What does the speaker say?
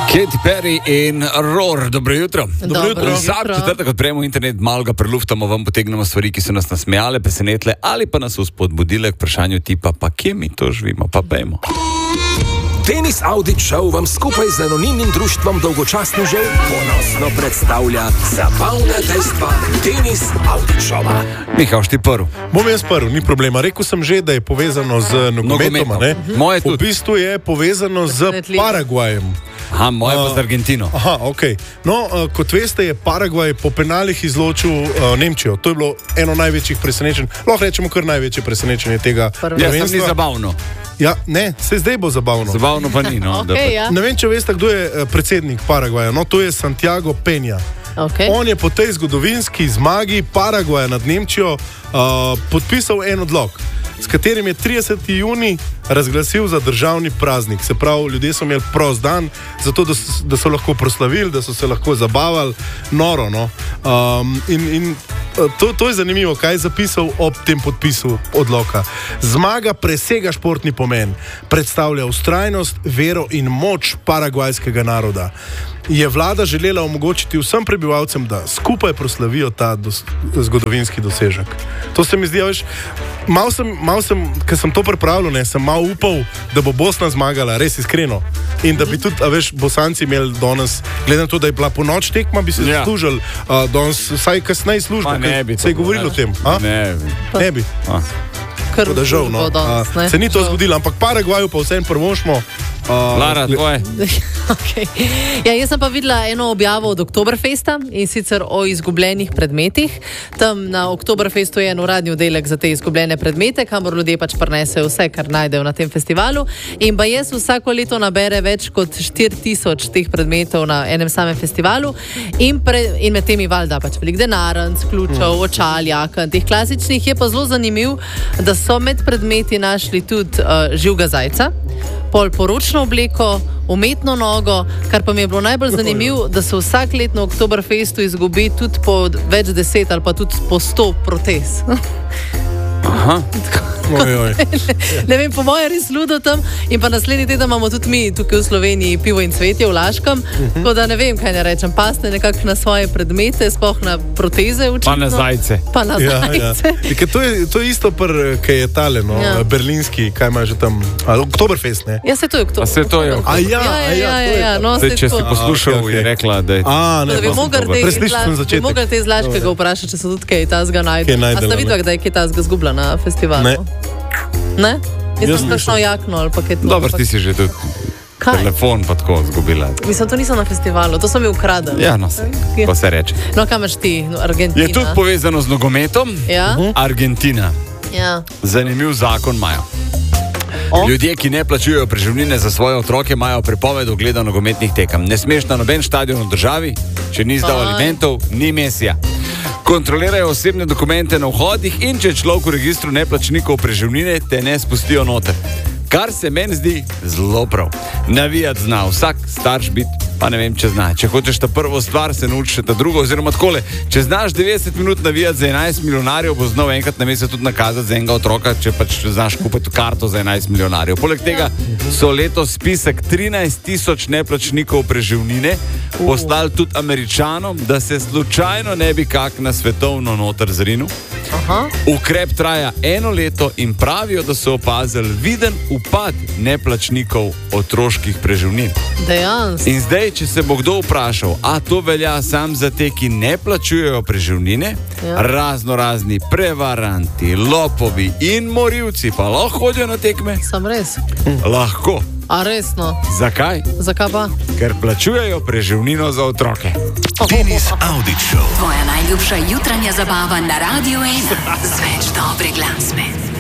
Katy Perry in Roar, dobro jutro. Dobro jutro. Vsak četrtek odpremo internet, malo ga preluftamo, vam potegnemo stvari, ki so nas nasmejale, presenetile ali pa nas vzpodbudile k vprašanju tipa, pa kje mi to živimo, pa pejmo. Tenis Audit Show vam skupaj z anonimnim društvom dolgočasnežev ponosno predstavlja zabavna dejstva Tenis Audit Showa. Miha, ti prvi. Bom jaz prvi, ni problema. Rekel sem že, da je povezano z nogometom, ne? Moje V bistvu je povezano z Paragvajem. Aha, moje pa z Argentino. Aha, ok. No, kot veste, je Paragvaj po penalih izločil Nemčijo. To je bilo eno največjih presenečenj. Lahko rečemo kar največje presenečenje tega Ja, sem ni zabavno. Ja, ne, se zdaj bo zabavno. Zabavno pa ni, no. Okay, ja. Ne vem, če veste, kdo je predsednik Paragvaja. No, to je Santiago Peña. Okay. On je po tej zgodovinski zmagi Paragvaja nad Nemčijo podpisal en odlok, s katerim je 30. junij razglasil za državni praznik. Se pravi, ljudje so imeli prost dan, zato da so lahko proslavili, da so se lahko zabavali. Noro, no. To je zanimivo, kaj je zapisal ob tem podpisu odloka. Zmaga presega športni pomen, predstavlja vztrajnost, vero in moč paragvajskega naroda. Je vlada želela omogočiti vsem prebivalcem, da skupaj proslavijo ta zgodovinski dosežek. To se mi zdi, veš, malo sem, ker sem to pripravljal, ne, sem malo upal, da bo Bosna zmagala, res iskreno. In da bi tudi, veš, Bosanci imeli danes, glede na to, da je bila ponoč tekma, bi se zaslužili danes vsaj kasneje službo, ker se je govorilo o tem. Ne bi. Da žal, no. Se ni to zgodilo, ampak Paragvaju pa vsem prvošmo. Lara, tvoje. Okay. Ja, jaz sem pa videla eno objavo od Oktoberfesta in sicer o izgubljenih predmetih. Tam na Oktoberfestu je en uradni oddelek za te izgubljene predmete, kamor ljudje pač prinesejo vse, kar najdejo na tem festivalu. In pa jaz vsako leto nabere več kot 4000 teh predmetov na enem samem festivalu in med temi valjda pač velik denarnic, ključev, očal, jaken, teh klasičnih. Je pa zelo zanimiv, da so med predmeti našli tudi živega zajca, pol poročno obleko, umetno nogo, kar pa mi je bilo najbolj zanimivo, da se vsak let na Oktoberfestu izgubi tudi po več 10 ali pa tudi po 100 protez. Aha. Ne vem, po moje res ludo tam. In pa naslednji teden imamo tudi mi tukaj v Sloveniji pivo in cvetje v Laškem. Tako da ne vem, kaj ne rečem. Paste nekako na svoje predmete, sploh na proteze učitno. Pa na zajce. Pa na zajce. To je isto, kaj je tale, no, berlinski, kaj ima že tam, Oktoberfest, ne? Ja, se to je Oktoberfest. Če si poslušal, je rekla, da je da bi mogli te iz Laškega vprašati, če so tudi kaj tazga najdel. A sta videla, da je kaj tazga zgubila na festivalu? Ne? Jaz sem kakšno jakno ali pa kaj to. Dobro, ti si že tudi telefon pa tako zgubila. Mislim, to nisem na festivalu, to so mi ukradili. Ja, no se, pa se reče. No, kam imaš ti? Argentina. Je tudi povezano z nogometom. Ja? Argentina. Ja. Zanimiv zakon imajo. Ljudje, ki ne plačujejo preživnine za svoje otroke, imajo prepoved ogleda nogometnih tekem. Ne smeš na noben stadion v državi, če ni izdal alimentov, ni mesija. Kontrolirajo osebne dokumente na vhodih in če je človek v registru neplačnikov preživnine, te ne spustijo noter. Kar se meni zdi zelo prav. Navijati zna vsak, starš biti, pa ne vem, če zna. Če hočeš ta prvo stvar, se naučiš ta drugo, oziroma takole. Če znaš 90 minut navijati za 11 milijonarjev, bo znal enkrat na mesec tudi nakazati za enega otroka, če pač znaš kupiti karto za 11 milijonarjev. Poleg tega so letos spisek 13 000 neplačnikov preživnine poslali tudi Američanom, da se slučajno ne bi kak na svetovno noter zrinil. Ukrep traja 1 leto in pravijo, da so opazili viden upad neplačnikov otroških preživnin. Dejansko. In zdaj, če se bo kdo vprašal, a to velja sam za te, ki ne plačujejo preživnine, razni prevaranti, lopovi in morilci pa lahko hodijo na tekme? Sam res. Lahko. A resno? Zakaj? Zakaj pa? Ker plačujejo preživnino za otroke. Tenis Audit Show. Tvoja najljubša jutranja zabava na Radio 1 z več dobre glasbe.